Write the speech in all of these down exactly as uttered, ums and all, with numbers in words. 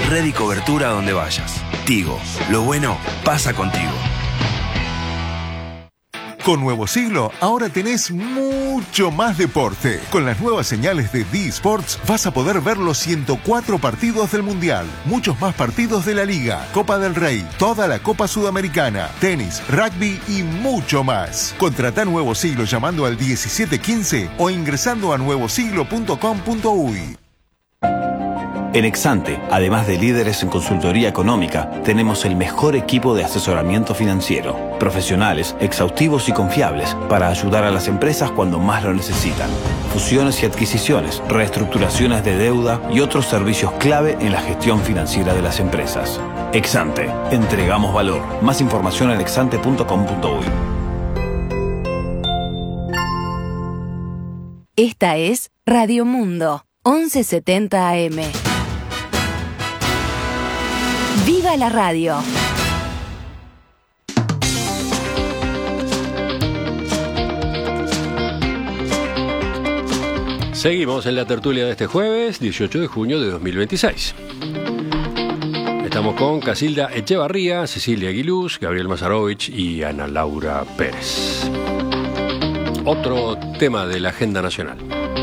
red y cobertura donde vayas. Tigo, lo bueno pasa contigo. Con Nuevo Siglo, ahora tenés mucho más deporte. Con las nuevas señales de D-Sports vas a poder ver los ciento cuatro partidos del Mundial, muchos más partidos de la Liga, Copa del Rey, toda la Copa Sudamericana, tenis, rugby y mucho más. Contratá Nuevo Siglo llamando al diecisiete quince o ingresando a nuevo siglo punto com punto uy. En Exante, además de líderes en consultoría económica, tenemos el mejor equipo de asesoramiento financiero. Profesionales, exhaustivos y confiables para ayudar a las empresas cuando más lo necesitan. Fusiones y adquisiciones, reestructuraciones de deuda y otros servicios clave en la gestión financiera de las empresas. Exante, entregamos valor. Más información en exante punto com punto uy. Esta es Radio Mundo, once setenta A M. ¡Viva la radio! Seguimos en la tertulia de este jueves, dieciocho de junio de dos mil veintiséis. Estamos con Casilda Echevarría, Cecilia Aguiluz, Gabriel Mazarovich y Ana Laura Pérez. Otro tema de la agenda nacional.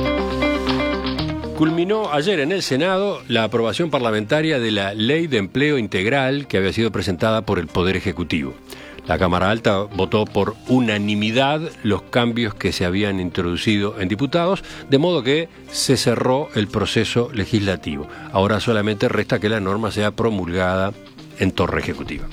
Culminó ayer en el Senado la aprobación parlamentaria de la Ley de Empleo Integral que había sido presentada por el Poder Ejecutivo. La Cámara Alta votó por unanimidad los cambios que se habían introducido en diputados, de modo que se cerró el proceso legislativo. Ahora solamente resta que la norma sea promulgada en torre ejecutiva.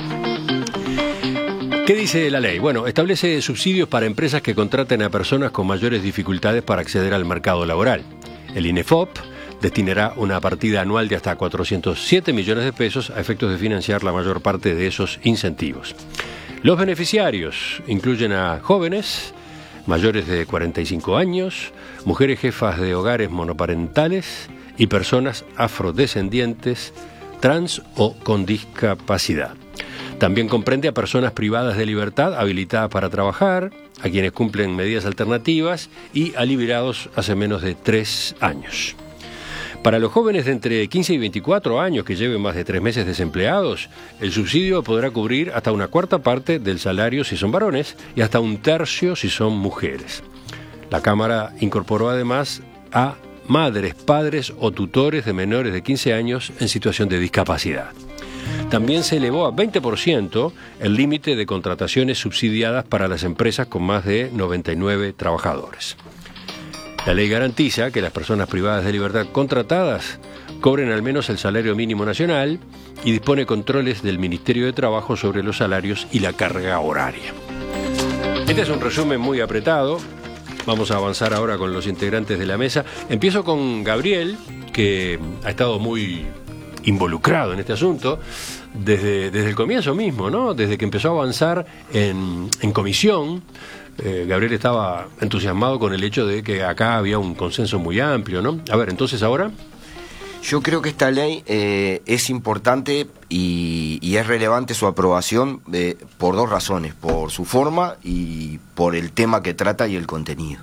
¿Qué dice la ley? Bueno, establece subsidios para empresas que contraten a personas con mayores dificultades para acceder al mercado laboral. El INEFOP destinará una partida anual de hasta cuatrocientos siete millones de pesos a efectos de financiar la mayor parte de esos incentivos. Los beneficiarios incluyen a jóvenes, mayores de cuarenta y cinco años, mujeres jefas de hogares monoparentales y personas afrodescendientes, trans o con discapacidad. También comprende a personas privadas de libertad habilitadas para trabajar, a quienes cumplen medidas alternativas y a liberados hace menos de tres años. Para los jóvenes de entre quince y veinticuatro años que lleven más de tres meses desempleados, el subsidio podrá cubrir hasta una cuarta parte del salario si son varones y hasta un tercio si son mujeres. La Cámara incorporó además a madres, padres o tutores de menores de quince años en situación de discapacidad. También se elevó a veinte por ciento el límite de contrataciones subsidiadas para las empresas con más de noventa y nueve trabajadores. La ley garantiza que las personas privadas de libertad contratadas cobren al menos el salario mínimo nacional y dispone controles del Ministerio de Trabajo sobre los salarios y la carga horaria. Este es un resumen muy apretado. Vamos a avanzar ahora con los integrantes de la mesa. Empiezo con Gabriel, que ha estado muy involucrado en este asunto desde, desde el comienzo mismo, ¿no? Desde que empezó a avanzar en, en comisión. Eh, Gabriel estaba entusiasmado con el hecho de que acá había un consenso muy amplio, ¿no? A ver, entonces ahora... Yo creo que esta ley eh, es importante y, y es relevante su aprobación eh, por dos razones, por su forma y por el tema que trata y el contenido.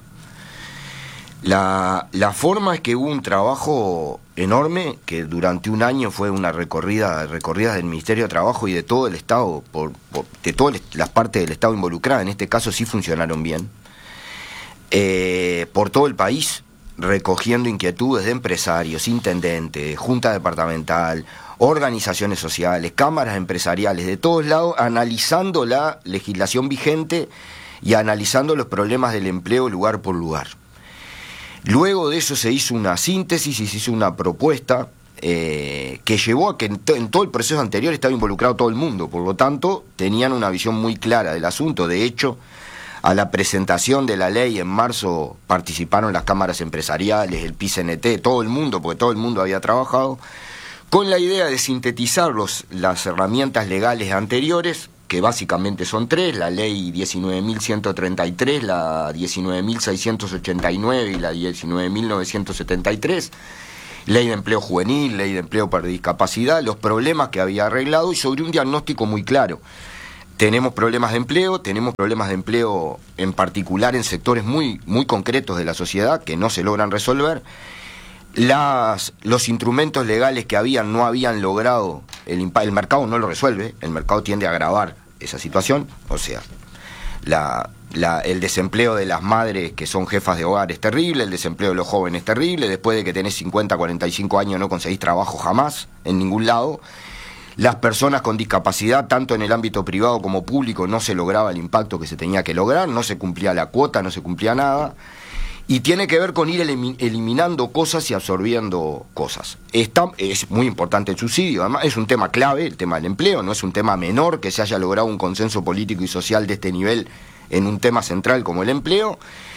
La, la forma es que hubo un trabajo enorme, que durante un año fue una recorrida, recorridas del Ministerio de Trabajo y de todo el Estado, por, por, de todas las partes del Estado involucradas, en este caso sí funcionaron bien, eh, por todo el país, recogiendo inquietudes de empresarios, intendentes, junta departamental, organizaciones sociales, cámaras empresariales, de todos lados, analizando la legislación vigente y analizando los problemas del empleo lugar por lugar. Luego de eso se hizo una síntesis y se hizo una propuesta eh, que llevó a que en, to- en todo el proceso anterior estaba involucrado todo el mundo, por lo tanto tenían una visión muy clara del asunto. De hecho, a la presentación de la ley en marzo participaron las cámaras empresariales, el P I C N T, todo el mundo, porque todo el mundo había trabajado, con la idea de sintetizar los, las herramientas legales anteriores, que básicamente son tres: la ley diecinueve mil ciento treinta y tres, la diecinueve mil seiscientos ochenta y nueve y la diecinueve mil novecientos setenta y tres, ley de empleo juvenil, ley de empleo para discapacidad, los problemas que había arreglado y sobre un diagnóstico muy claro. Tenemos problemas de empleo, tenemos problemas de empleo en particular en sectores muy, muy concretos de la sociedad que no se logran resolver. las, los instrumentos legales que habían no habían logrado, el, el mercado no lo resuelve, el mercado tiende a agravar esa situación, o sea, la, la, el desempleo de las madres que son jefas de hogar es terrible, el desempleo de los jóvenes es terrible, después de que tenés cincuenta, cuarenta y cinco años no conseguís trabajo jamás, en ningún lado. Las personas con discapacidad, tanto en el ámbito privado como público, no se lograba el impacto que se tenía que lograr, no se cumplía la cuota, no se cumplía nada, y tiene que ver con ir eliminando cosas y absorbiendo cosas. Está, es muy importante el subsidio, además es un tema clave, el tema del empleo, no es un tema menor que se haya logrado un consenso político y social de este nivel en un tema central como el empleo.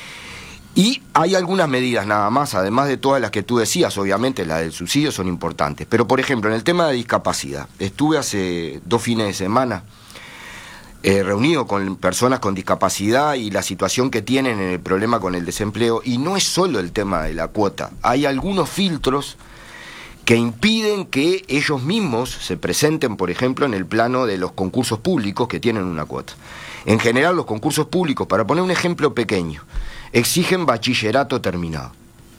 Y hay algunas medidas nada más, además de todas las que tú decías, obviamente las del subsidio son importantes. Pero, por ejemplo, en el tema de discapacidad, estuve hace dos fines de semana eh, reunido con personas con discapacidad y la situación que tienen en el problema con el desempleo, y no es solo el tema de la cuota, hay algunos filtros que impiden que ellos mismos se presenten, por ejemplo, en el plano de los concursos públicos que tienen una cuota. En general, los concursos públicos, para poner un ejemplo pequeño, exigen bachillerato terminado.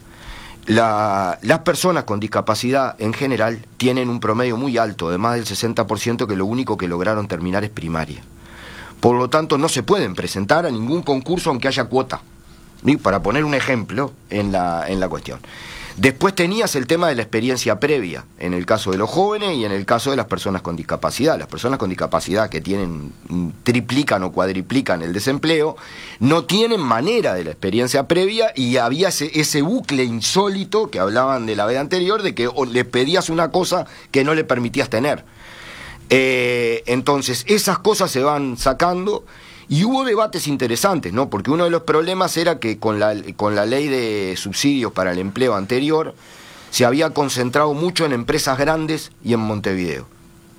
La, las personas con discapacidad en general tienen un promedio muy alto, de más del sesenta por ciento, que lo único que lograron terminar es primaria. Por lo tanto, no se pueden presentar a ningún concurso aunque haya cuota. ¿Sí? Para poner un ejemplo en la, en la cuestión. Después tenías el tema de la experiencia previa, en el caso de los jóvenes y en el caso de las personas con discapacidad. Las personas con discapacidad que tienen, triplican o cuadriplican el desempleo, no tienen manera de la experiencia previa, y había ese, ese bucle insólito que hablaban de la vez anterior, de que le pedías una cosa que no le permitías tener. Eh, entonces, esas cosas se van sacando. Y hubo debates interesantes, ¿no? Porque uno de los problemas era que con la, con la ley de subsidios para el empleo anterior se había concentrado mucho en empresas grandes y en Montevideo.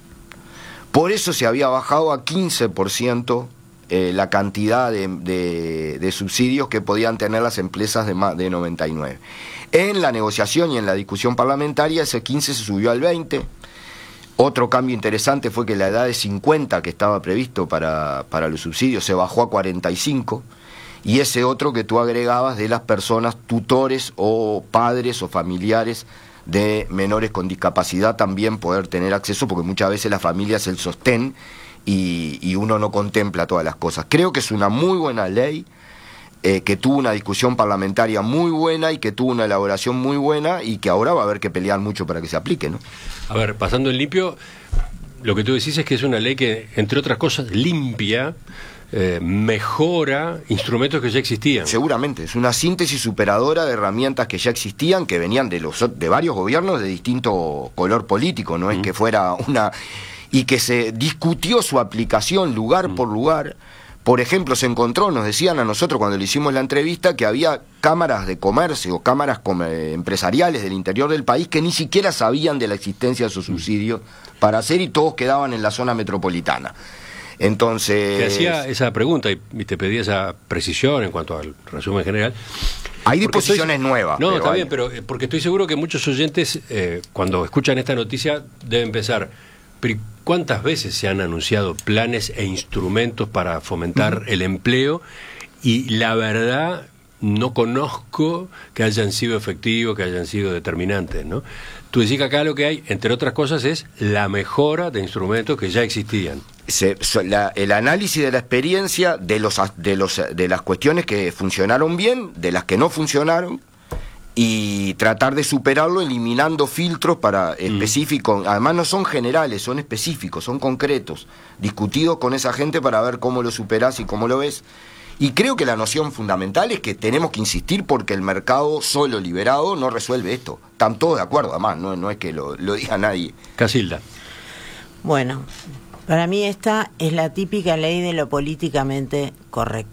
Por eso se había bajado a quince por ciento eh, la cantidad de, de, de subsidios que podían tener las empresas de, de noventa y nueve. En la negociación y en la discusión parlamentaria ese quince se subió al veinte. Otro cambio interesante fue que la edad de cincuenta que estaba previsto para, para los subsidios se bajó a cuarenta y cinco, y ese otro que tú agregabas de las personas tutores o padres o familiares de menores con discapacidad también poder tener acceso, porque muchas veces la familia es el sostén y, y uno no contempla todas las cosas. Creo que es una muy buena ley, eh, que tuvo una discusión parlamentaria muy buena y que tuvo una elaboración muy buena, y que ahora va a haber que pelear mucho para que se aplique, ¿no? A ver, pasando en limpio, lo que tú decís es que es una ley que, entre otras cosas, limpia, eh, mejora instrumentos que ya existían. Seguramente, es una síntesis superadora de herramientas que ya existían, que venían de los de varios gobiernos de distinto color político, no es mm. que fuera una... y que se discutió su aplicación lugar mm. por lugar. Por ejemplo, se encontró, nos decían a nosotros cuando le hicimos la entrevista, que había cámaras de comercio, cámaras com- empresariales del interior del país que ni siquiera sabían de la existencia de esos subsidios para hacer, y todos quedaban en la zona metropolitana. Entonces... Te hacía esa pregunta y te pedía esa precisión en cuanto al resumen general. Hay disposiciones estoy... nuevas. No, pero está hay... bien, pero porque estoy seguro que muchos oyentes, eh, cuando escuchan esta noticia, deben pensar... ¿Cuántas veces se han anunciado planes e instrumentos para fomentar uh-huh. el empleo? Y la verdad, no conozco que hayan sido efectivos, que hayan sido determinantes, ¿no? Tú decís que acá lo que hay, entre otras cosas, es la mejora de instrumentos que ya existían. Se, la, el análisis de la experiencia, de, los, de, los, de las cuestiones que funcionaron bien, de las que no funcionaron, y tratar de superarlo eliminando filtros para específicos, mm. además no son generales, son específicos, son concretos, discutidos con esa gente para ver cómo lo superás y cómo lo ves. Y creo que la noción fundamental es que tenemos que insistir, porque el mercado solo liberado no resuelve esto. Están todos de acuerdo, además, no, no es que lo, lo diga nadie. Casilda. Bueno, para mí esta es la típica ley de lo políticamente correcto.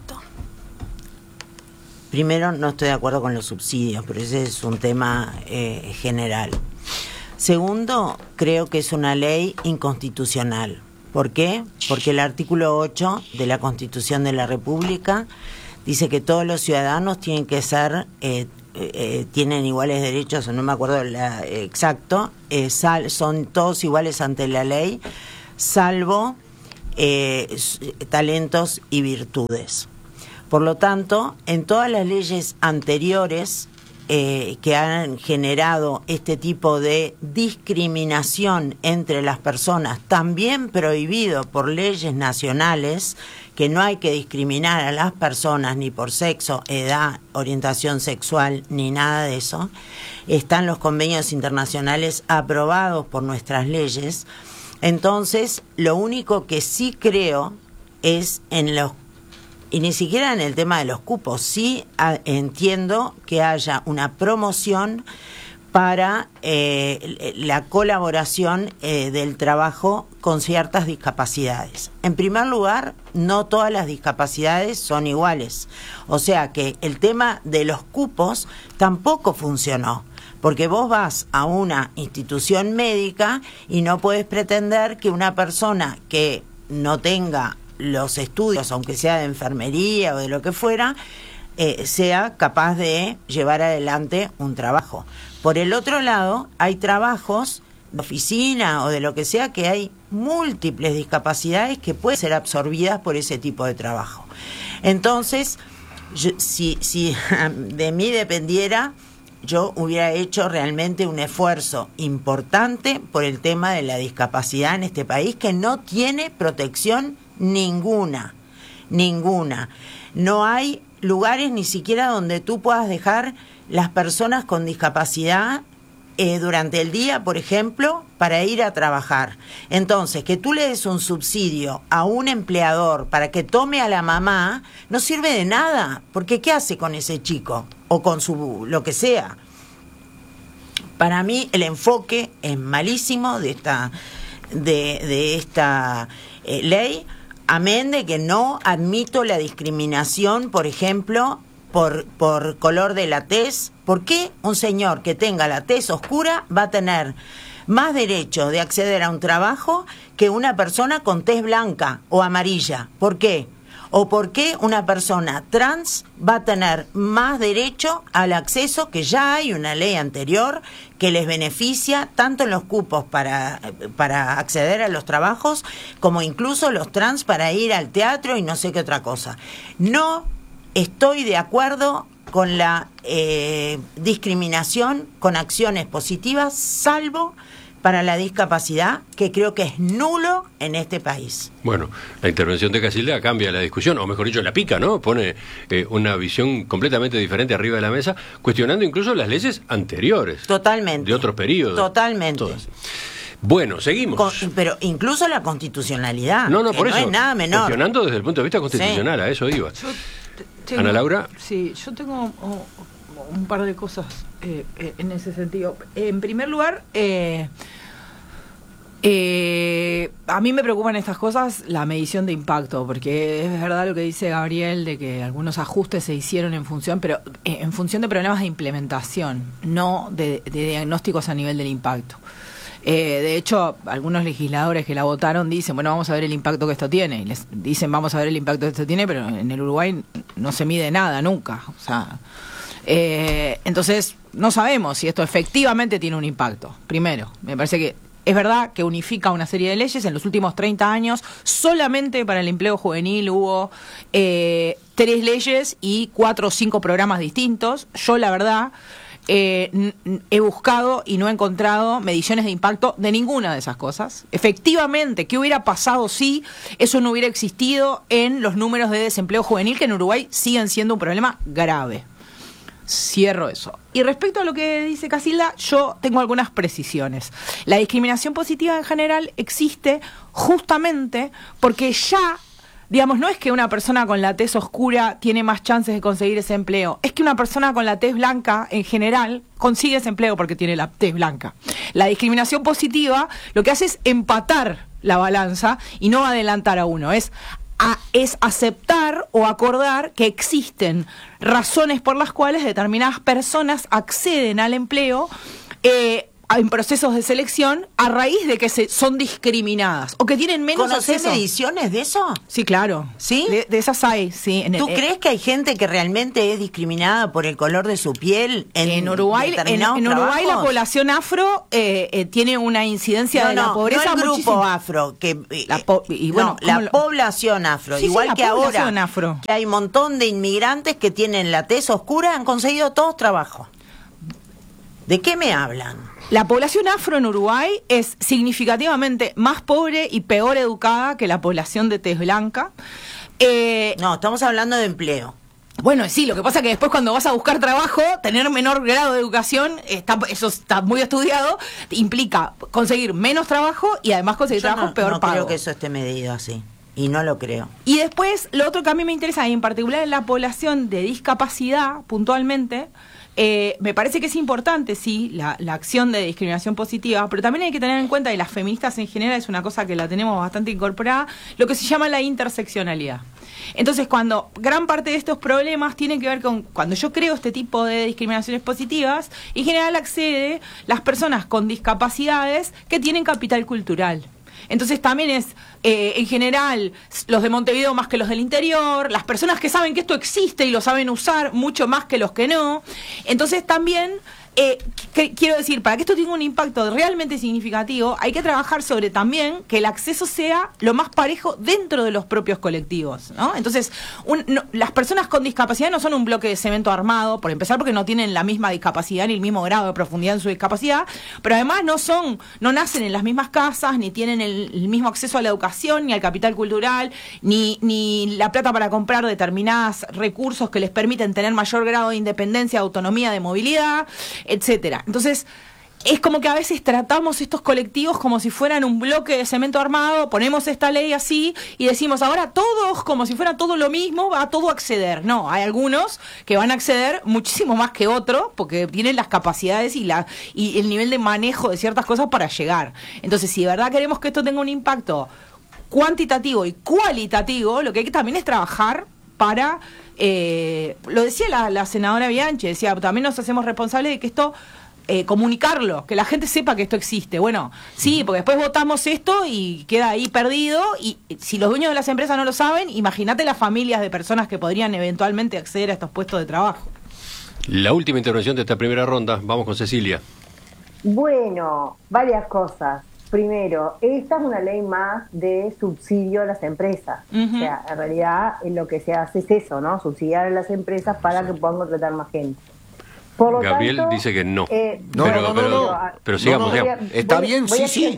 Primero, no estoy de acuerdo con los subsidios, pero ese es un tema eh, general. Segundo, creo que es una ley inconstitucional. ¿Por qué? Porque el artículo ocho de la Constitución de la República dice que todos los ciudadanos tienen que ser, eh, eh, tienen iguales derechos, no me acuerdo la, eh, exacto, eh, sal, son todos iguales ante la ley, salvo eh, talentos y virtudes. Por lo tanto, en todas las leyes anteriores eh, que han generado este tipo de discriminación entre las personas, también prohibido por leyes nacionales, que no hay que discriminar a las personas ni por sexo, edad, orientación sexual, ni nada de eso. Están los convenios internacionales aprobados por nuestras leyes. Entonces, lo único que sí creo es en los, y ni siquiera en el tema de los cupos, sí a, entiendo que haya una promoción para eh, la colaboración eh, del trabajo con ciertas discapacidades. En primer lugar, no todas las discapacidades son iguales. O sea que el tema de los cupos tampoco funcionó. Porque vos vas a una institución médica y no puedes pretender que una persona que no tenga los estudios, aunque sea de enfermería o de lo que fuera, eh, sea capaz de llevar adelante un trabajo. Por el otro lado, hay trabajos de oficina o de lo que sea que hay múltiples discapacidades que pueden ser absorbidas por ese tipo de trabajo. Entonces, yo, si, si de mí dependiera, yo hubiera hecho realmente un esfuerzo importante por el tema de la discapacidad en este país, que no tiene protección ninguna, ninguna. No hay lugares ni siquiera donde tú puedas dejar las personas con discapacidad eh, durante el día, por ejemplo, para ir a trabajar. Entonces, que tú le des un subsidio a un empleador para que tome a la mamá, no sirve de nada, porque ¿qué hace con ese chico? O con su lo que sea. Para mí el enfoque es malísimo de esta de, de esta eh, ley, amén de que no admito la discriminación, por ejemplo, por por color de la tez. ¿Por qué un señor que tenga la tez oscura va a tener más derecho de acceder a un trabajo que una persona con tez blanca o amarilla? ¿Por qué? ¿O por qué una persona trans va a tener más derecho al acceso, que ya hay una ley anterior que les beneficia tanto en los cupos para, para acceder a los trabajos, como incluso los trans para ir al teatro y no sé qué otra cosa? No estoy de acuerdo con la eh, discriminación con acciones positivas, salvo para la discapacidad, que creo que es nulo en este país. Bueno, la intervención de Casilda cambia la discusión, o mejor dicho, la pica, ¿no? Pone eh, una visión completamente diferente arriba de la mesa, cuestionando incluso las leyes anteriores. Totalmente. De otros periodos. Totalmente. Todas. Bueno, seguimos. Con, pero incluso la constitucionalidad. No, no, por no eso. es nada menor. Cuestionando desde el punto de vista constitucional, sí. A eso iba. Yo tengo, Ana Laura. Sí, yo tengo oh, un par de cosas eh, eh, en ese sentido. En primer lugar, eh, eh, a mí me preocupan estas cosas, la medición de impacto, porque es verdad lo que dice Gabriel de que algunos ajustes se hicieron en función, pero eh, en función de problemas de implementación, no de, de diagnósticos a nivel del impacto. Eh, de hecho, algunos legisladores que la votaron dicen, bueno, vamos a ver el impacto que esto tiene. Y les dicen, vamos a ver el impacto que esto tiene, pero en el Uruguay no se mide nada, nunca. O sea, eh, entonces, no sabemos si esto efectivamente tiene un impacto. Primero, me parece que es verdad que unifica una serie de leyes. En los últimos treinta años, solamente para el empleo juvenil hubo eh, tres leyes y cuatro o cinco programas distintos. Yo, la verdad... Eh, n- he buscado y no he encontrado mediciones de impacto de ninguna de esas cosas. Efectivamente, ¿qué hubiera pasado si eso no hubiera existido en los números de desempleo juvenil, que en Uruguay siguen siendo un problema grave? Cierro eso. Y respecto a lo que dice Casilda, yo tengo algunas precisiones. La discriminación positiva en general existe justamente porque ya... Digamos, no es que una persona con la tez oscura tiene más chances de conseguir ese empleo, es que una persona con la tez blanca, en general, consigue ese empleo porque tiene la tez blanca. La discriminación positiva lo que hace es empatar la balanza y no adelantar a uno, es, a, es aceptar o acordar que existen razones por las cuales determinadas personas acceden al empleo eh, en procesos de selección a raíz de que se son discriminadas o que tienen menos ¿Conocés acceso. mediciones de eso? Sí, claro. ¿Sí? De, de esas hay, sí. En ¿Tú el, crees que hay gente que realmente es discriminada por el color de su piel en, en Uruguay? En, determinados en Uruguay trabajos? la población afro eh, eh, tiene una incidencia no, de la no, pobreza no el grupo muchísimo. afro, que eh, La po- y bueno, no, la lo... población afro, Sí, igual sí, la que ahora población afro. que hay un montón de inmigrantes que tienen la tez oscura, han conseguido todos trabajo. ¿De qué me hablan? La población afro en Uruguay es significativamente más pobre y peor educada que la población de tez blanca. Eh, no, estamos hablando de empleo. Bueno, sí, lo que pasa es que después cuando vas a buscar trabajo, tener menor grado de educación, está, eso está muy estudiado, implica conseguir menos trabajo y además conseguir Yo trabajo no, peor no pago. No creo que eso esté medido así, y no lo creo. Y después, lo otro que a mí me interesa, y en particular en la población de discapacidad, puntualmente, Eh, me parece que es importante, sí, la, la acción de discriminación positiva, pero también hay que tener en cuenta, y las feministas en general es una cosa que la tenemos bastante incorporada, lo que se llama la interseccionalidad. Entonces, cuando gran parte de estos problemas tienen que ver con, cuando yo creo este tipo de discriminaciones positivas, en general accede las personas con discapacidades que tienen capital cultural. Entonces también es, eh, en general, los de Montevideo más que los del interior, las personas que saben que esto existe y lo saben usar mucho más que los que no. Entonces también, eh, que, quiero decir, para que esto tenga un impacto realmente significativo, hay que trabajar sobre también que el acceso sea lo más parejo dentro de los propios colectivos, ¿no? Entonces, un, no, las personas con discapacidad no son un bloque de cemento armado, por empezar porque no tienen la misma discapacidad ni el mismo grado de profundidad en su discapacidad, pero además no son, no nacen en las mismas casas, ni tienen el, el mismo acceso a la educación, ni al capital cultural, ni, ni la plata para comprar determinados recursos que les permiten tener mayor grado de independencia, autonomía, de movilidad, etcétera. Entonces, es como que a veces tratamos estos colectivos como si fueran un bloque de cemento armado, ponemos esta ley así y decimos ahora todos, como si fuera todo lo mismo, va a todo acceder. No, hay algunos que van a acceder muchísimo más que otros porque tienen las capacidades y, la, y el nivel de manejo de ciertas cosas para llegar. Entonces, si de verdad queremos que esto tenga un impacto cuantitativo y cualitativo, lo que hay que también es trabajar para... Eh, lo decía la, la senadora Bianchi, decía, también nos hacemos responsables de que esto, eh, comunicarlo, que la gente sepa que esto existe. Bueno, sí, porque después votamos esto y queda ahí perdido, y si los dueños de las empresas no lo saben, imagínate las familias de personas que podrían eventualmente acceder a estos puestos de trabajo. La última intervención de esta primera ronda, vamos con Cecilia. Bueno, varias cosas. Primero, esta es una ley más de subsidio a las empresas. Uh-huh. O sea, en realidad lo que se hace es eso, ¿no? Subsidiar a las empresas para sí. que puedan contratar más gente. Por lo Gabriel tanto, dice que no. Eh, no, pero, no, no, pero, no. pero sigamos. No, no, sigamos. Está voy, bien, voy sí, a sí.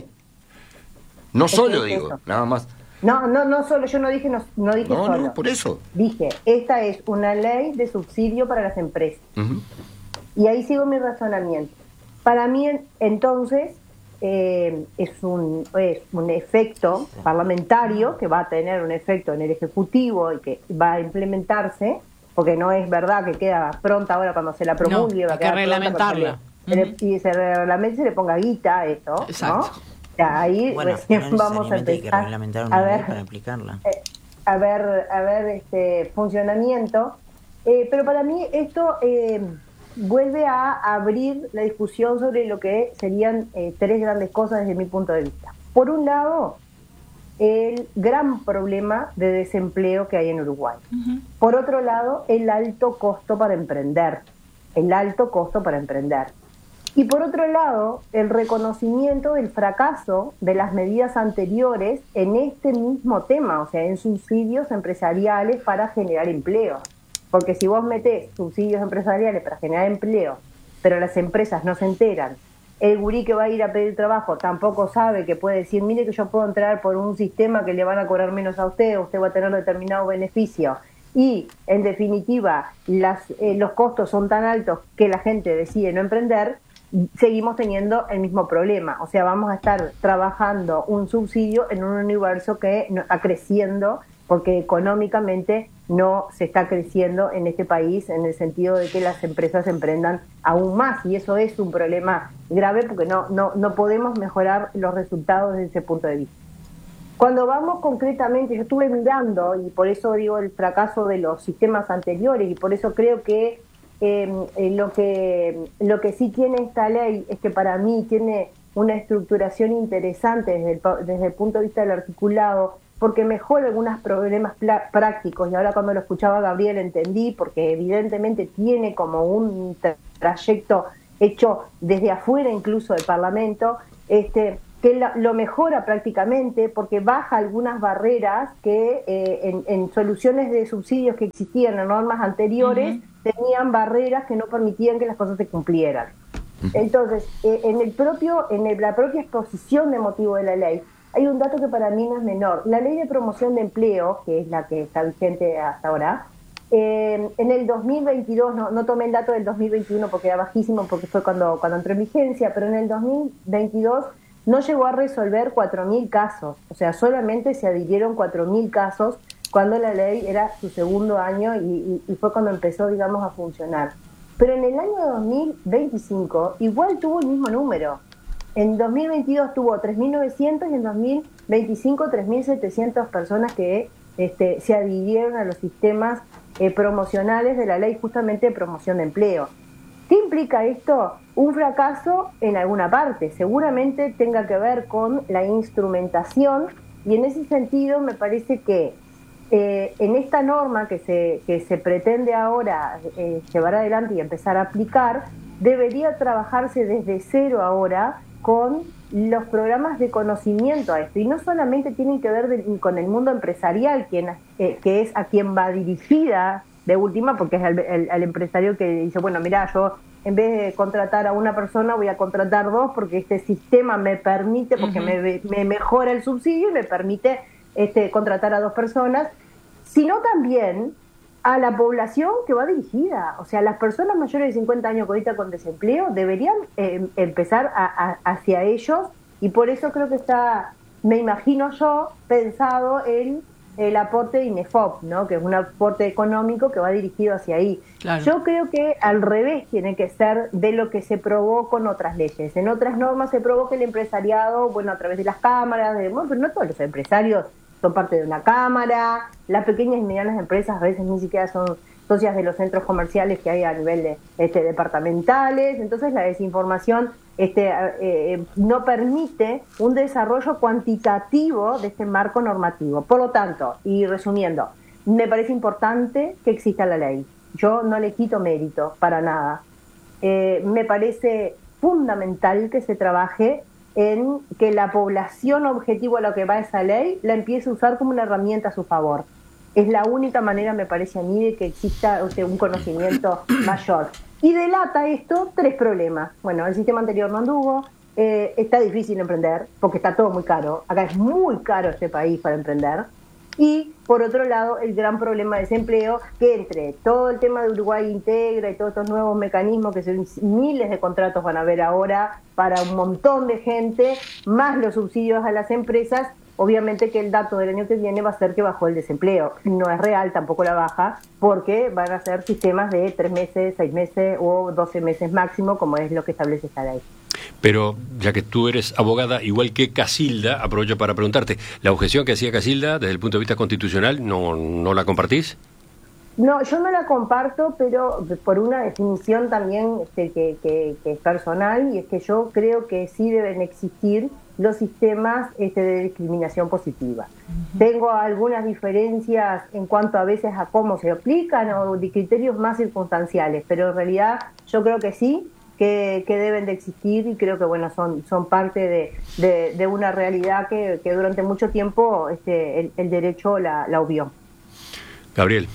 No es solo, digo, eso. Nada más. No, no, no solo, yo no dije no, no dije no, solo. No, por eso. Dije, esta es una ley de subsidio para las empresas. Uh-huh. Y ahí sigo mi razonamiento. Para mí, entonces... Eh, es un es un efecto parlamentario que va a tener un efecto en el Ejecutivo y que va a implementarse, porque no es verdad que queda pronta ahora cuando se la promulgue, no, va a quedar que reglamentarla. Se le, uh-huh. Y se reglamente se le ponga guita a eso, ¿no? O sea, ahí bueno, recién no vamos a empezar a ver, para aplicarla. Eh, a ver, a ver este funcionamiento. Eh, pero para mí esto... Eh, vuelve a abrir la discusión sobre lo que serían eh, tres grandes cosas desde mi punto de vista. Por un lado, el gran problema de desempleo que hay en Uruguay. Uh-huh. Por otro lado, el alto costo para emprender. El alto costo para emprender. Y por otro lado, el reconocimiento del fracaso de las medidas anteriores en este mismo tema, o sea, en subsidios empresariales para generar empleo. Porque si vos metés subsidios empresariales para generar empleo, pero las empresas no se enteran, el gurí que va a ir a pedir trabajo tampoco sabe, que puede decir, mire que yo puedo entrar por un sistema que le van a cobrar menos a usted, usted va a tener determinado beneficio, y en definitiva las, eh, los costos son tan altos que la gente decide no emprender, seguimos teniendo el mismo problema. O sea, vamos a estar trabajando un subsidio en un universo que está creciendo, porque económicamente no se está creciendo en este país en el sentido de que las empresas emprendan aún más, y eso es un problema grave porque no, no, no podemos mejorar los resultados desde ese punto de vista. Cuando vamos concretamente, yo estuve mirando, y por eso digo el fracaso de los sistemas anteriores, y por eso creo que eh, eh, lo que lo que sí tiene esta ley es que para mí tiene una estructuración interesante desde el, desde el punto de vista del articulado, porque mejora algunos problemas pla- prácticos, y ahora cuando lo escuchaba Gabriel entendí, porque evidentemente tiene como un tra- trayecto hecho desde afuera incluso del Parlamento, este que la, lo mejora prácticamente porque baja algunas barreras que eh, en, en soluciones de subsidios que existían en normas anteriores, uh-huh. tenían barreras que no permitían que las cosas se cumplieran. Entonces, eh, en el propio, en el, la propia exposición de motivo de la ley, hay un dato que para mí no es menor. La ley de promoción de empleo, que es la que está vigente hasta ahora, eh, en el dos mil veintidós, no, no tomé el dato del dos mil veintiuno porque era bajísimo, porque fue cuando, cuando entró en vigencia, pero en el dos mil veintidós no llegó a resolver cuatro mil casos, o sea, solamente se adhirieron cuatro mil casos cuando la ley era su segundo año y, y, y fue cuando empezó, digamos, a funcionar. Pero en el año dos mil veinticinco igual tuvo el mismo número. En dos mil veintidós tuvo tres mil novecientos y en dos mil veinticinco tres mil setecientas personas que este, se adhirieron a los sistemas eh, promocionales de la ley justamente de promoción de empleo. ¿Qué implica esto? Un fracaso en alguna parte. Seguramente tenga que ver con la instrumentación y en ese sentido me parece que eh, en esta norma que se, que se pretende ahora eh, llevar adelante y empezar a aplicar, debería trabajarse desde cero ahora con los programas de conocimiento a esto. Y no solamente tienen que ver de, con el mundo empresarial, quien, eh, que es a quien va dirigida de última, porque es el, el, el empresario que dice, bueno, mira, yo en vez de contratar a una persona voy a contratar dos porque este sistema me permite, porque uh-huh. me, me mejora el subsidio y me permite este, contratar a dos personas, sino también a la población que va dirigida. O sea, las personas mayores de cincuenta años que ahorita con desempleo deberían eh, empezar a, a, hacia ellos y por eso creo que está, me imagino yo, pensado en el aporte de INEFOP, ¿no? Que es un aporte económico que va dirigido hacia ahí. Claro. Yo creo que al revés tiene que ser de lo que se probó con otras leyes. En otras normas se probó que el empresariado, bueno, a través de las cámaras, de, bueno, pero no todos los empresarios son parte de una cámara, las pequeñas y medianas empresas a veces ni siquiera son socias de los centros comerciales que hay a nivel de este, departamentales, entonces la desinformación este, eh, no permite un desarrollo cuantitativo de este marco normativo. Por lo tanto, y resumiendo, me parece importante que exista la ley. Yo no le quito mérito para nada. Eh, me parece fundamental que se trabaje en que la población objetivo a lo que va esa ley la empiece a usar como una herramienta a su favor. Es la única manera, me parece a mí, de que exista o sea, un conocimiento mayor. Y delata esto tres problemas. Bueno, el sistema anterior no anduvo, eh, está difícil emprender, porque está todo muy caro. Acá es muy caro este país para emprender. Y, por otro lado, el gran problema de desempleo, que entre todo el tema de Uruguay Integra y todos estos nuevos mecanismos, que son miles de contratos van a haber ahora para un montón de gente, más los subsidios a las empresas, obviamente que el dato del año que viene va a ser que bajó el desempleo. No es real tampoco la baja, porque van a ser sistemas de tres meses, seis meses o doce meses máximo, como es lo que establece esta ley. Pero, ya que tú eres abogada, igual que Casilda, aprovecho para preguntarte, ¿la objeción que hacía Casilda desde el punto de vista constitucional no, no la compartís? No, yo no la comparto, pero por una definición también este, que, que, que es personal, y es que yo creo que sí deben existir los sistemas este, de discriminación positiva. Uh-huh. Tengo algunas diferencias en cuanto a veces a cómo se aplican o de criterios más circunstanciales, pero en realidad yo creo que sí, que, que deben de existir y creo que bueno son, son parte de, de, de una realidad que, que durante mucho tiempo este, el, el derecho la, la obvió. Gabriel.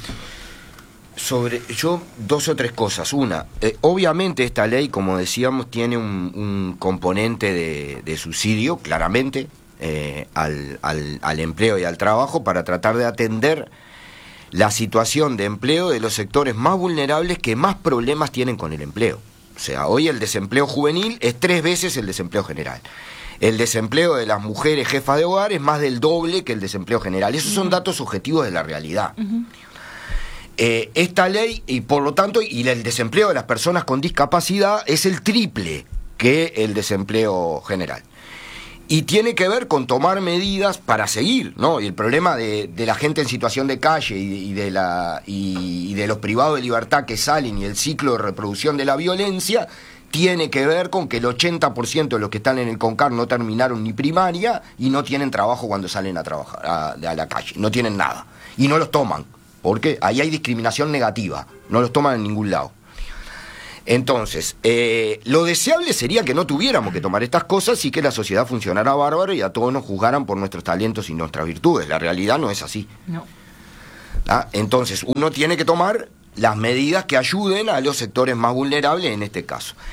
Sobre, yo, dos o tres cosas. Una, eh, obviamente esta ley, como decíamos, tiene un, un componente de, de subsidio, claramente, eh, al, al, al empleo y al trabajo, para tratar de atender la situación de empleo de los sectores más vulnerables que más problemas tienen con el empleo. O sea, hoy el desempleo juvenil es tres veces el desempleo general. El desempleo de las mujeres jefas de hogar es más del doble que el desempleo general. Esos son datos objetivos de la realidad. Uh-huh. Eh, esta ley, y por lo tanto, y el desempleo de las personas con discapacidad es el triple que el desempleo general. Y tiene que ver con tomar medidas para seguir, ¿no? Y el problema de, de la gente en situación de calle y, y, de la, y, y de los privados de libertad que salen y el ciclo de reproducción de la violencia tiene que ver con que el ochenta por ciento de los que están en el CONCAR no terminaron ni primaria y no tienen trabajo cuando salen a trabajar a, a la calle, no tienen nada y no los toman. Porque ahí hay discriminación negativa, no los toman en ningún lado. Entonces, eh, lo deseable sería que no tuviéramos que tomar estas cosas y que la sociedad funcionara bárbaro y a todos nos juzgaran por nuestros talentos y nuestras virtudes. La realidad no es así. No. ¿Ah? Entonces, uno tiene que tomar las medidas que ayuden a los sectores más vulnerables en este caso.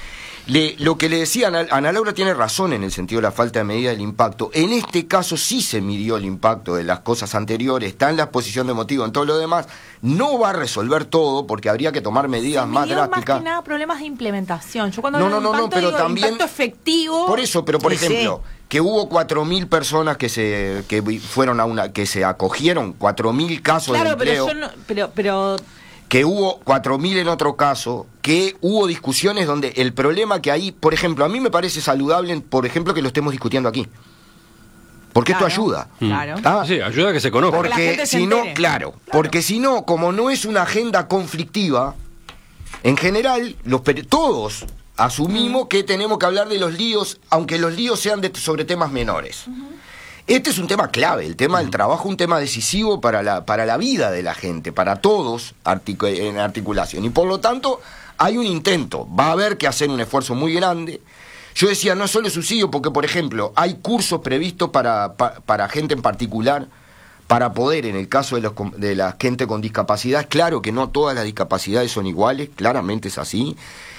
Le, lo que le decía Ana, Ana Laura tiene razón en el sentido de la falta de medida del impacto. En este caso sí se midió el impacto de las cosas anteriores, está en la exposición de motivo, en todo lo demás. No va a resolver todo porque habría que tomar medidas se más midió drásticas. Más que nada problemas de implementación. Yo cuando no, hablo no, de no, impacto, no, pero digo también impacto efectivo. Por eso, pero por Sí, ejemplo, sí. que hubo cuatro mil personas que se que fueron a una que se acogieron, cuatro mil casos Claro, de empleo. pero yo no, pero pero Que hubo cuatro mil en otro caso, que hubo discusiones donde el problema que hay, por ejemplo, a mí me parece saludable, por ejemplo, que lo estemos discutiendo aquí. Porque Claro, esto ayuda. claro. ¿Ah? Sí, ayuda a que se conozca. Porque la Porque gente se si no, entere. claro, Claro. porque si no, como no es una agenda conflictiva, en general, los peri- todos asumimos Mm. que tenemos que hablar de los líos, aunque los líos sean de, sobre temas menores. Este es un tema clave, el tema del trabajo, un tema decisivo para la, para la vida de la gente, para todos artic- en articulación. Y por lo tanto, hay un intento, va a haber que hacer un esfuerzo muy grande. Yo decía, no solo subsidio, porque por ejemplo, hay cursos previstos para, pa- para gente en particular, para poder, en el caso de, los, con- de la gente con discapacidad, es claro que no todas las discapacidades son iguales, claramente es así.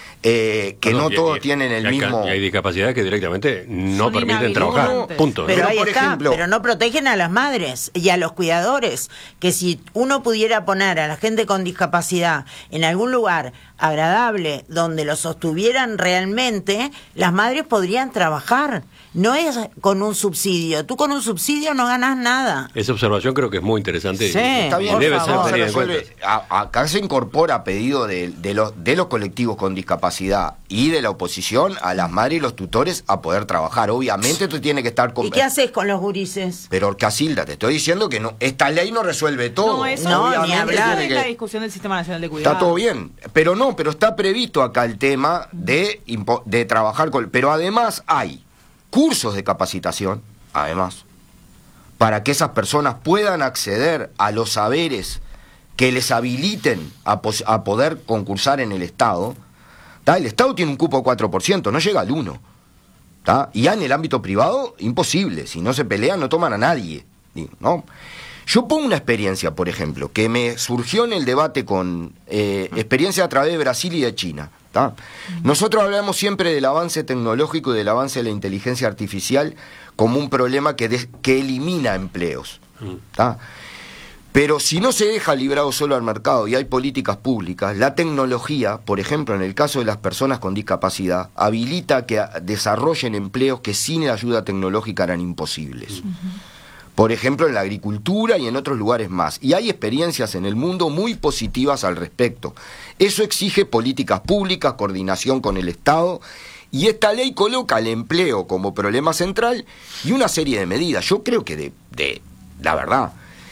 Eh, que No, no y- todos y- tienen el y hay ca- mismo... y hay discapacidades que directamente no Son permiten inhabilitantes. trabajar. No, no, Punto. Pero, Pero, ahí por está, ejemplo- pero no protegen a las madres y a los cuidadores, que si uno pudiera poner a la gente con discapacidad en algún lugar agradable donde lo sostuvieran realmente, las madres podrían trabajar. No es con un subsidio. Tú con un subsidio no ganas nada. Esa observación creo que es muy interesante. Sí, y- Está y bien, debe por ser favor. se tenida en resuelve. cuenta. A- acá se incorpora a pedido de, de los, de los colectivos con discapacidad y de la oposición a las madres y los tutores a poder trabajar. Obviamente tú tienes que estar con... ¿Y qué haces con los gurises? Pero Casilda, te estoy diciendo que no, esta ley no resuelve todo. no, eso No, eso ni es hablar. tiene la que- discusión del Sistema Nacional de Cuidado. Está todo bien, pero no, pero está previsto acá el tema de, impo- de trabajar con... Pero además hay cursos de capacitación, además, para que esas personas puedan acceder a los saberes que les habiliten a, pos- a poder concursar en el Estado. ¿Tá? El Estado tiene un cupo cuatro por ciento, no llega al uno por ciento. ¿Tá? Y ya en el ámbito privado, imposible. Si no se pelean, no toman a nadie. Digo, ¿no? Yo pongo una experiencia, por ejemplo, que me surgió en el debate con eh, experiencia a través de Brasil y de China. ¿Tá? Nosotros hablamos siempre del avance tecnológico y del avance de la inteligencia artificial como un problema que, des- que elimina empleos. ¿Tá? Pero si no se deja librado solo al mercado y hay políticas públicas, la tecnología, por ejemplo, en el caso de las personas con discapacidad, habilita que a- desarrollen empleos que sin la ayuda tecnológica eran imposibles. Por ejemplo, en la agricultura y en otros lugares más. Y hay experiencias en el mundo muy positivas al respecto. Eso exige políticas públicas, coordinación con el Estado, y esta ley coloca el empleo como problema central y una serie de medidas. Yo creo que, de, de la verdad,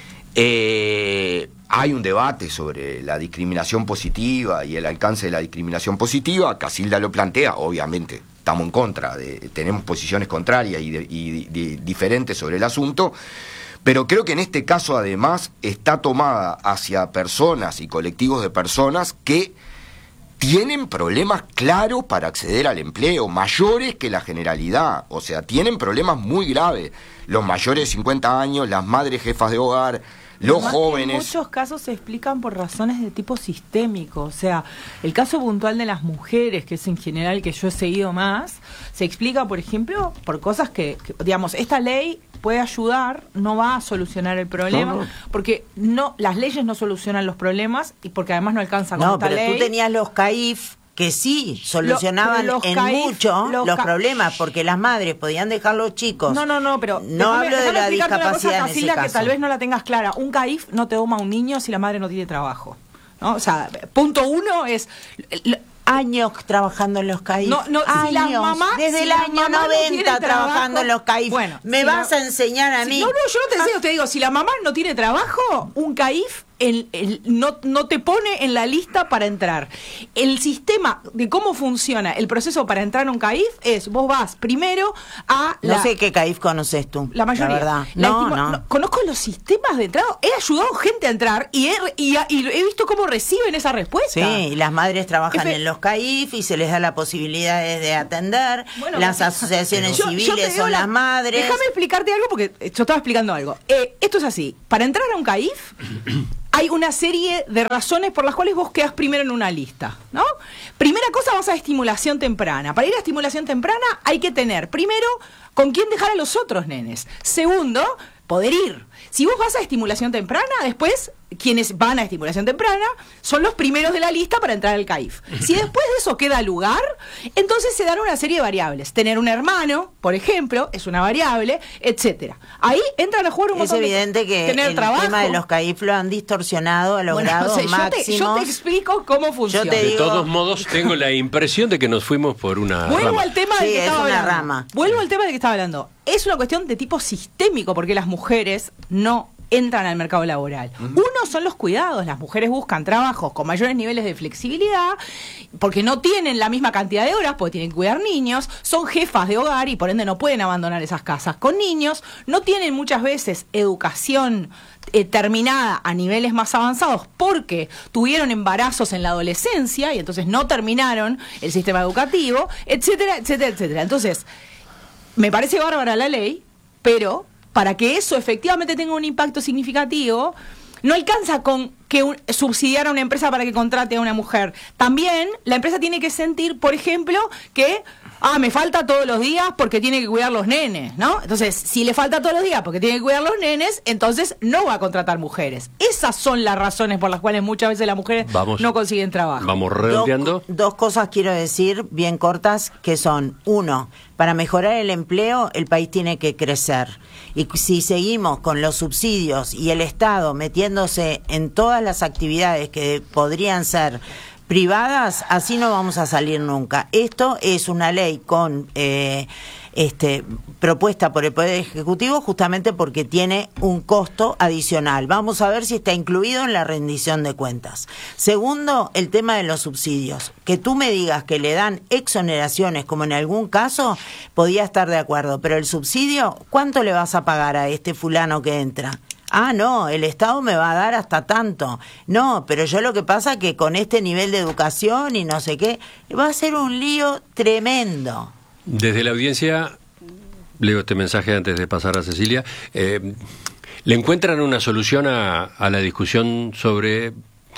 eh, hay un debate sobre la discriminación positiva y el alcance de la discriminación positiva. Casilda lo plantea, obviamente. Estamos en contra, de, tenemos posiciones contrarias y, de, y de, diferentes sobre el asunto, pero creo que en este caso además está tomada hacia personas y colectivos de personas que tienen problemas claros para acceder al empleo, mayores que la generalidad, o sea, tienen problemas muy graves, los mayores de cincuenta años, las madres jefas de hogar, los Además que jóvenes. En muchos casos se explican por razones de tipo sistémico. O sea, el caso puntual de las mujeres, que es en general que yo he seguido más, se explica, por ejemplo, por cosas que, que digamos, esta ley puede ayudar, no va a solucionar el problema, No, no. porque no las leyes no solucionan los problemas y porque además no alcanza con No, esta pero ley. tú tenías los C A I F que sí solucionaban Lo- pero los en C A I F, mucho los los ca- problemas, porque las madres podían dejar los chicos. No, no, no, pero no déjame- hablo de déjame la explicarte una cosa, discapacidad en ese Casilda, que caso. tal vez no la tengas clara. Un C A I F no te toma un niño si la madre no tiene trabajo, ¿no? O sea, punto uno es l- Años trabajando en los C A I F. No, no, si la Años, mamá- desde si el la año mamá no noventa tiene trabajando trabajo- en los C A I F. Bueno, ¿Me si vas la- a enseñar a si- mí? No, no, yo no te enseño, te digo, si la mamá no tiene trabajo, un C A I F el, el- no, no te pone en la lista para entrar. El sistema de cómo funciona el proceso para entrar a un C A I F es, vos vas primero a No la... sé qué C A I F conoces tú. La mayoría. La verdad. La no, estima- no. Conozco los sistemas de entrada. He ayudado gente a entrar y he, y, y he visto cómo reciben esa respuesta. Sí, y las madres trabajan Efe- en los C A I F y se les da la posibilidad de, de atender. Bueno, las pero- asociaciones Yo- yo te civiles digo son la- las madres. Déjame explicarte algo porque yo estaba explicando algo. Eh, esto es así. Para entrar a un C A I F hay una serie de razones por las cuales vos quedás primero en una lista, ¿no? Primera cosa, vas a estimulación temprana. Para ir a estimulación temprana hay que tener, primero, con quién dejar a los otros nenes. Segundo, poder ir. Si vos vas a estimulación temprana, después quienes van a estimulación temprana son los primeros de la lista para entrar al C A I F. Si después de eso queda lugar, entonces se dan una serie de variables. Tener un hermano, por ejemplo, es una variable, etcétera. Ahí entran a jugar un es montón de Es evidente que tener el trabajo. tema de los C A I F lo han distorsionado a los bueno, grados o sea, máximos. Yo te, yo te explico cómo funciona. Yo te De digo, todos modos, tengo la impresión de que nos fuimos por una Vuelvo rama. al tema del Sí, que es estaba una hablando. rama. Vuelvo al tema del que estaba hablando. Es una cuestión de tipo sistémico, porque las mujeres no entran al mercado laboral. Uh-huh. Uno son los cuidados. Las mujeres buscan trabajos con mayores niveles de flexibilidad porque no tienen la misma cantidad de horas, porque tienen que cuidar niños, son jefas de hogar y por ende no pueden abandonar esas casas con niños, no tienen muchas veces educación eh, terminada a niveles más avanzados porque tuvieron embarazos en la adolescencia y entonces no terminaron el sistema educativo, etcétera, etcétera, etcétera. Entonces, me parece bárbara la ley, pero para que eso efectivamente tenga un impacto significativo, no alcanza con que un, subsidiar a una empresa para que contrate a una mujer. También la empresa tiene que sentir, por ejemplo, que ah, me falta todos los días porque tiene que cuidar los nenes, ¿no? Entonces, si le falta todos los días porque tiene que cuidar los nenes, entonces no va a contratar mujeres. Esas son las razones por las cuales muchas veces las mujeres vamos, no consiguen trabajo. Vamos redondeando. Dos, dos cosas quiero decir bien cortas, que son, uno, para mejorar el empleo, el país tiene que crecer. Y si seguimos con los subsidios y el Estado metiéndose en todas las actividades que podrían ser privadas, así no vamos a salir nunca. Esto es una ley con eh, este propuesta por el Poder Ejecutivo justamente porque tiene un costo adicional. Vamos a ver si está incluido en la rendición de cuentas. Segundo, el tema de los subsidios. Que tú me digas que le dan exoneraciones, como en algún caso, podía estar de acuerdo, pero el subsidio, ¿cuánto le vas a pagar a este fulano que entra? Ah, no, el Estado me va a dar hasta tanto. No, pero yo lo que pasa es que con este nivel de educación y no sé qué, va a ser un lío tremendo. Desde la audiencia, leo este mensaje antes de pasar a Cecilia, eh, ¿le encuentran una solución a, a la discusión sobre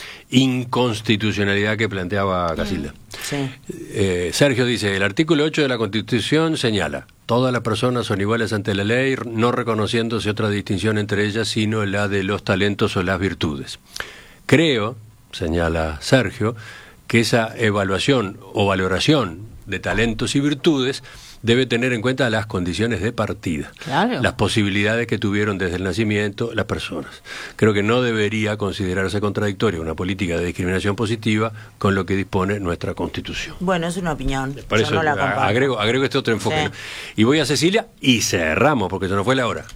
inconstitucionalidad que planteaba Casilda? Sí. Eh, Sergio dice, el artículo ocho de la Constitución señala, todas las personas son iguales ante la ley, no reconociéndose otra distinción entre ellas, sino la de los talentos o las virtudes. Creo, señala Sergio, que esa evaluación o valoración de talentos y virtudes debe tener en cuenta las condiciones de partida, claro, las posibilidades que tuvieron desde el nacimiento las personas. Creo que no debería considerarse contradictoria una política de discriminación positiva con lo que dispone nuestra Constitución. Bueno, es una opinión. Por eso yo no la comparto. agrego, agrego este otro enfoque. Sí. ¿No? Y voy a Cecilia y cerramos, porque se nos fue la hora.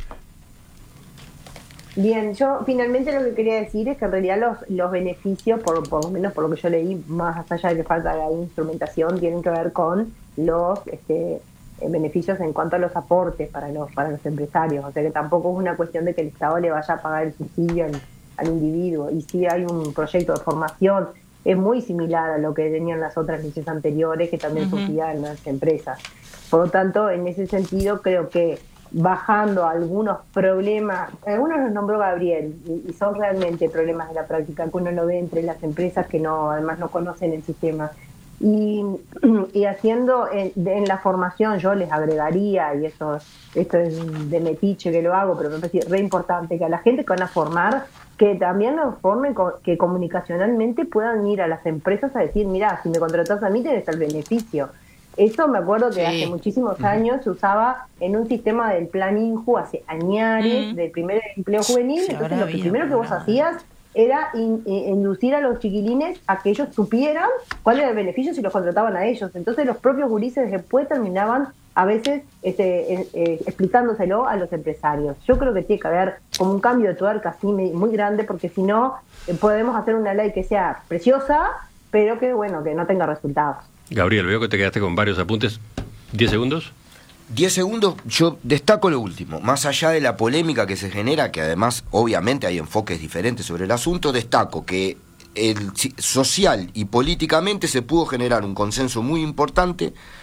Bien, yo finalmente lo que quería decir es que en realidad los, los beneficios, por, por lo menos por lo que yo leí, más allá de que falta la instrumentación, tienen que ver con los este, beneficios en cuanto a los aportes para los para los empresarios. O sea que tampoco es una cuestión de que el Estado le vaya a pagar el subsidio al, al individuo. Y sí hay un proyecto de formación, es muy similar a lo que tenían las otras leyes anteriores que también uh-huh. subsidiaban las empresas. Por lo tanto, en ese sentido creo que bajando algunos problemas, algunos los nombró Gabriel, y, y son realmente problemas de la práctica que uno lo ve entre las empresas que no además no conocen el sistema. Y, y haciendo en, en la formación yo les agregaría, y eso esto es de metiche que lo hago, pero me parece re importante que a la gente que van a formar, que también nos formen, que comunicacionalmente puedan ir a las empresas a decir, mira, si me contratas a mí tenés el beneficio. Eso me acuerdo que sí. hace muchísimos uh-huh. años se usaba en un sistema del plan INJU, hace añares, uh-huh. del primer empleo juvenil. Sí, entonces lo que primero que vos no. hacías era in, in, inducir a los chiquilines a que ellos supieran cuál era el beneficio si los contrataban a ellos. Entonces los propios gurises después terminaban a veces este, eh, eh, explicándoselo a los empresarios. Yo creo que tiene que haber como un cambio de tuerca así muy grande, porque si no eh, podemos hacer una ley que sea preciosa, pero que bueno que no tenga resultados. Gabriel, veo que te quedaste con varios apuntes. ¿Diez segundos? Diez segundos, yo destaco lo último. Más allá de la polémica que se genera, que además obviamente hay enfoques diferentes sobre el asunto, destaco que el, social y políticamente se pudo generar un consenso muy importante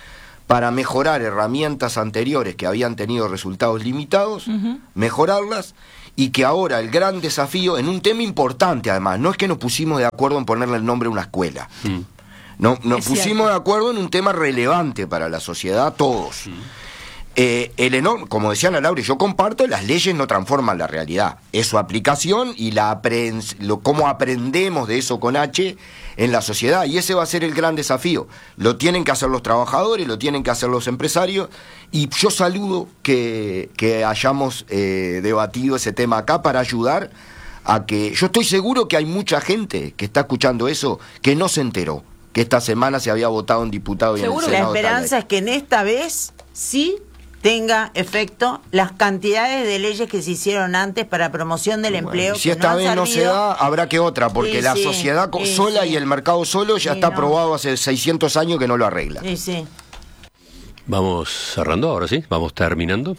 para mejorar herramientas anteriores que habían tenido resultados limitados, uh-huh. mejorarlas, y que ahora el gran desafío, en un tema importante además, no es que nos pusimos de acuerdo en ponerle el nombre a una escuela, mm. no, nos es pusimos cierto. de acuerdo en un tema relevante para la sociedad, todos. Mm. Eh, el enorme, como decía Ana Laura, yo comparto, las leyes no transforman la realidad, es su aplicación y la aprens- lo, cómo aprendemos de eso con H en la sociedad, y ese va a ser el gran desafío. Lo tienen que hacer los trabajadores, lo tienen que hacer los empresarios, y yo saludo que, que hayamos eh, debatido ese tema acá para ayudar a que... Yo estoy seguro que hay mucha gente que está escuchando eso que no se enteró que esta semana se había votado un diputado y seguro en el Senado. La esperanza es que en esta vez sí tenga efecto las cantidades de leyes que se hicieron antes para promoción del bueno, empleo. Si esta no vez no se da, habrá que otra, porque sí, la sí, sociedad sí, sola sí. y el mercado solo ya sí, está no. probado hace seiscientos años que no lo arregla. Sí, sí. Vamos cerrando, ahora sí, vamos terminando.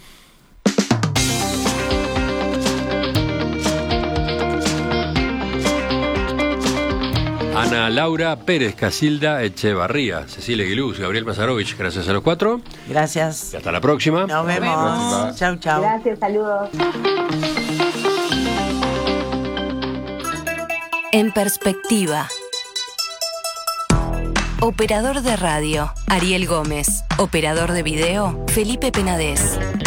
Ana Laura Pérez Casilda Echevarría, Cecilia Guiluz, Gabriel Mazarovich, gracias a los cuatro. Gracias. Y hasta la próxima. Nos vemos. Chau, chau. Gracias, saludos. En perspectiva. Operador de radio, Ariel Gómez. Operador de video, Felipe Penades.